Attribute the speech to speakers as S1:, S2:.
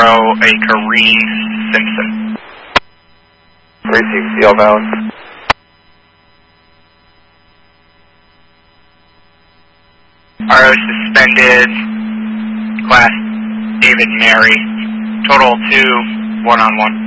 S1: a Kareem Simpson.
S2: Receive CL Valley.
S1: RO suspended, class David Mary, total 2, 1-on-1.